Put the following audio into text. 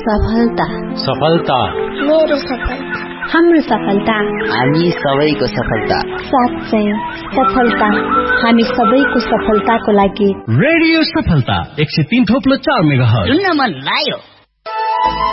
सफलता सफलता मेरो सफलता हाम्रो सफलता हामी सबैको सफलता साँच्चै सफलता हामी सबैको सफलताको लागि रेडियो सफलता 103.4 मेगाहर्ज सुन्न मन लाग्यो।